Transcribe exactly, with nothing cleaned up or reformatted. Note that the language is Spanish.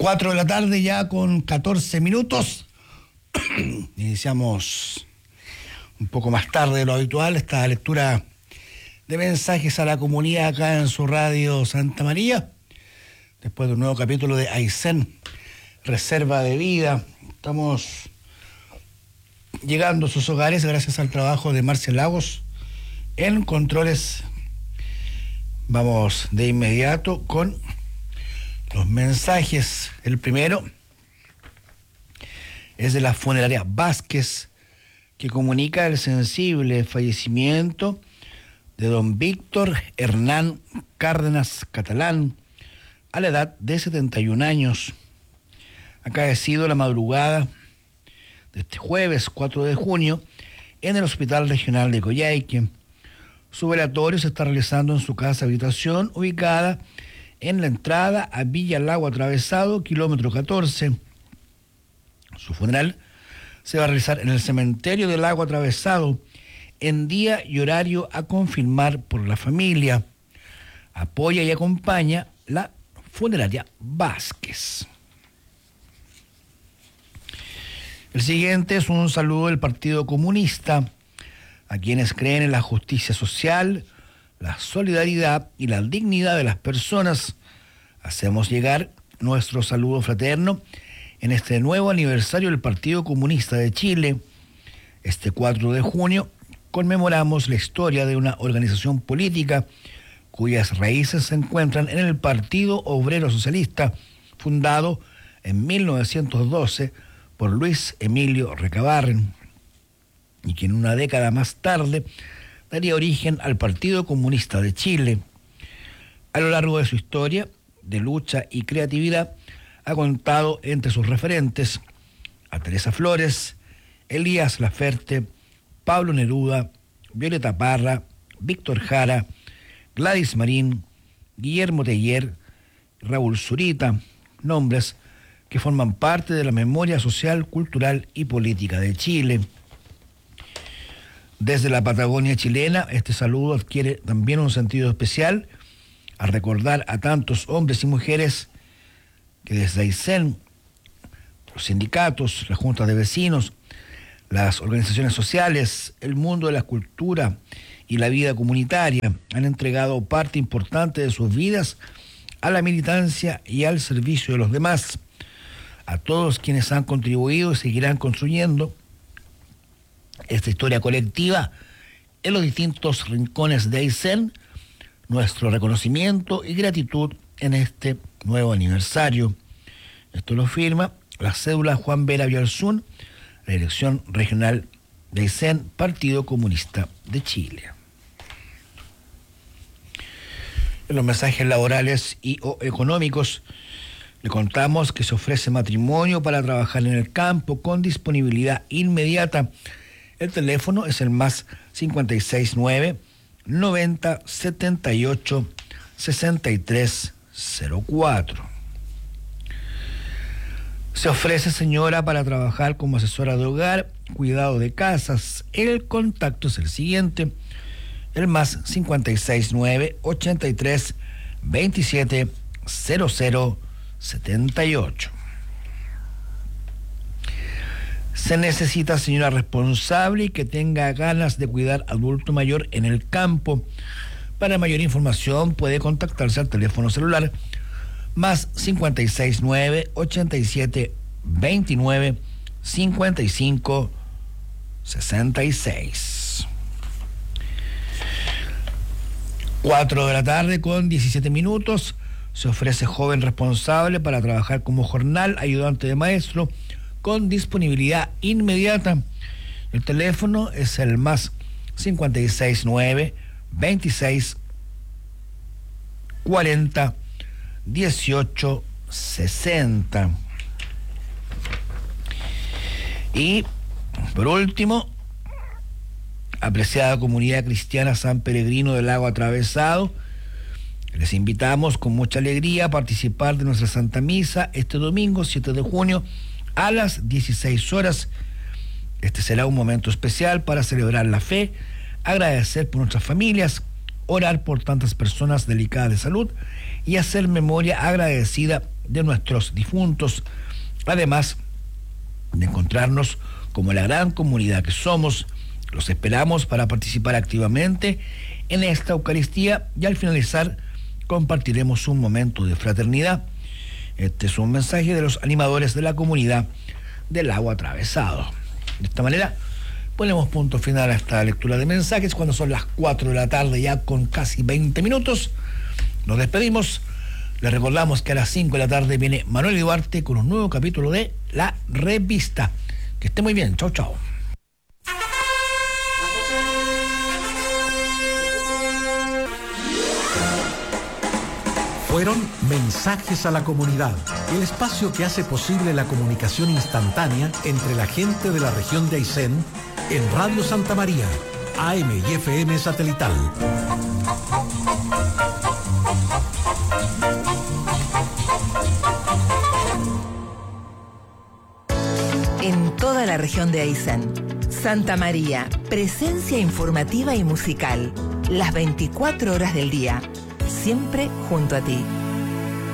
Cuatro de la tarde ya con catorce minutos. Iniciamos un poco más tarde de lo habitual esta lectura de mensajes a la comunidad acá en su radio Santa María, después de un nuevo capítulo de Aysén, Reserva de Vida. Estamos llegando a sus hogares gracias al trabajo de Marcia Lagos en controles. Vamos de inmediato con los mensajes. El primero es de la funeraria Vázquez, que comunica el sensible fallecimiento de don Víctor Hernán Cárdenas Catalán, a la edad de setenta y un años, acaecido la madrugada de este jueves cuatro de junio en el Hospital Regional de Coyhaique. Su velatorio se está realizando en su casa habitación, ubicada en la entrada a Villa Lago Atravesado, kilómetro catorce. Su funeral se va a realizar en el cementerio del Lago Atravesado, en día y horario a confirmar por la familia. Apoya y acompaña la funeraria Vázquez. El siguiente es un saludo del Partido Comunista a quienes creen en la justicia social, la solidaridad y la dignidad de las personas. Hacemos llegar nuestro saludo fraterno en este nuevo aniversario del Partido Comunista de Chile. Este cuatro de junio conmemoramos la historia de una organización política cuyas raíces se encuentran en el Partido Obrero Socialista, fundado en mil novecientos doce por Luis Emilio Recabarren, y que en una década más tarde daría origen al Partido Comunista de Chile. A lo largo de su historia de lucha y creatividad, ha contado entre sus referentes a Teresa Flores, Elías Laferte, Pablo Neruda, Violeta Parra, Víctor Jara, Gladys Marín, Guillermo Teller, Raúl Zurita, nombres que forman parte de la memoria social, cultural y política de Chile. Desde la Patagonia chilena, este saludo adquiere también un sentido especial al recordar a tantos hombres y mujeres que desde Aysén, los sindicatos, las juntas de vecinos, las organizaciones sociales, el mundo de la cultura y la vida comunitaria han entregado parte importante de sus vidas a la militancia y al servicio de los demás. A todos quienes han contribuido y seguirán construyendo esta historia colectiva en los distintos rincones de Aysén, nuestro reconocimiento y gratitud en este nuevo aniversario. Esto lo firma la cédula Juan Vera Vialzún, la Dirección Regional de Aysén, Partido Comunista de Chile. En los mensajes laborales y o económicos, le contamos que se ofrece matrimonio para trabajar en el campo con disponibilidad inmediata. El teléfono es el más cincuenta y seis nueve, noventa, setenta y ocho, sesenta y tres cero cuatro. Se ofrece señora para trabajar como asesora de hogar, cuidado de casas. El contacto es el siguiente, el más cincuenta y seis nueve, ochenta y tres, veintisiete, cero cero, setenta y ocho. Se necesita señora responsable y que tenga ganas de cuidar adulto mayor en el campo. Para mayor información puede contactarse al teléfono celular más cincuenta y seis nueve, ochenta y siete, veintinueve, cincuenta y cinco, sesenta y seis. Cuatro de la tarde con diecisiete minutos. Se ofrece joven responsable para trabajar como jornal ayudante de maestro con disponibilidad inmediata. El teléfono es el más cincuenta y seis nueve, veintiséis, cuarenta, dieciocho, sesenta. Y por último, apreciada comunidad cristiana San Peregrino del Lago Atravesado, les invitamos con mucha alegría a participar de nuestra Santa Misa este domingo siete de junio a las dieciséis horas. Este será un momento especial para celebrar la fe, agradecer por nuestras familias, orar por tantas personas delicadas de salud y hacer memoria agradecida de nuestros difuntos, además de encontrarnos como la gran comunidad que somos. Los esperamos para participar activamente en esta Eucaristía y al finalizar compartiremos un momento de fraternidad. Este es un mensaje de los animadores de la comunidad del Lago Atravesado. De esta manera ponemos punto final a esta lectura de mensajes cuando son las cuatro de la tarde, ya con casi veinte minutos. Nos despedimos. Les recordamos que a las cinco de la tarde viene Manuel Duarte con un nuevo capítulo de La Revista. Que esté muy bien. Chau, chau. Fueron Mensajes a la Comunidad, el espacio que hace posible la comunicación instantánea entre la gente de la región de Aysén en Radio Santa María, A M y F M satelital. En toda la región de Aysén, Santa María, presencia informativa y musical, las veinticuatro horas del día, siempre junto a ti.